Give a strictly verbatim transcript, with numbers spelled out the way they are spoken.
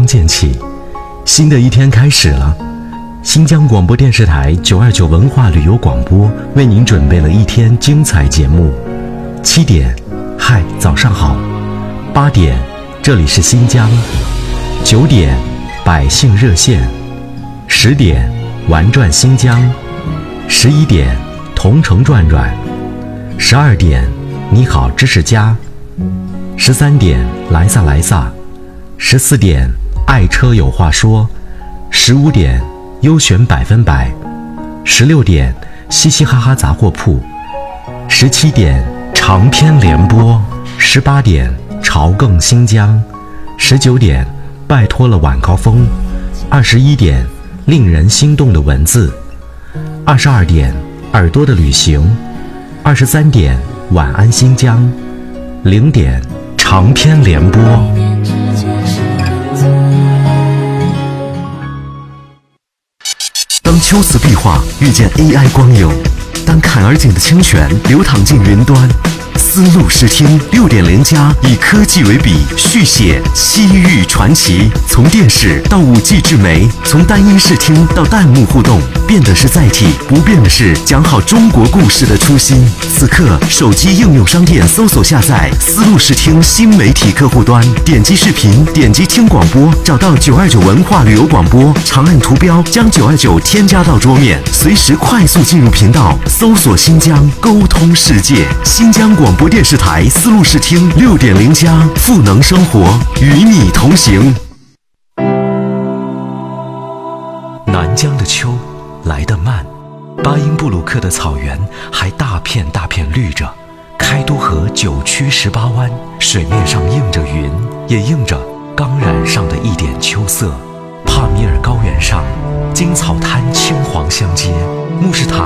渐起，新的一天开始了。新疆广播电视台九二九文化旅游广播为您准备了一天精彩节目。七点，嗨，早上好。八点，这里是新疆。九点，百姓热线。十点，玩转新疆。十一点，同城转转。十二点，你好知识家。十三点，来撒来撒。十四点，爱车有话说。十五点，优选百分百。十六点，嘻嘻哈哈杂货铺。十七点，长篇联播。十八点，朝更新疆。十九点，拜托了晚高峰。二十一点，令人心动的文字。二十二点，耳朵的旅行。二十三点，晚安新疆。零点，长篇联播。 当秋瓷壁画遇见 A I 光影，当坎儿井的清泉流淌进云端，丝路视听六点零加以科技为笔，续写西域传奇。从电视到五 G 智媒，从单音视听到弹幕互动，变的是载体，不变的是讲好中国故事的初心。此刻，手机应用商店搜索下载丝路视听新媒体客户端，点击视频，点击听广播，找到九二九文化旅游广播，长按图标将九二九添加到桌面，随时快速进入频道，搜索新疆，沟通世界。新疆广播电视台丝路视听六点零加，赋能生活，与你同行。 南疆的秋来得慢，巴音布鲁克的草原还大片大片绿着，开都河九曲十八弯，水面上映着云，也映着刚染上的一点秋色。帕米尔高原上，荆草滩青黄相接，牧师塔